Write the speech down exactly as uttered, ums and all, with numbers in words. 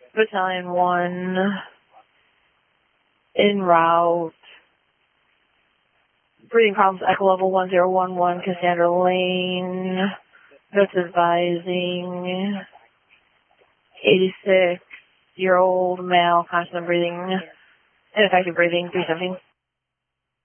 Battalion one, en route. Breathing problems, Echo Level one zero one one, Cassandra Lane. That's advising. eighty-six-year-old male, constant breathing, ineffective breathing, three seventeen.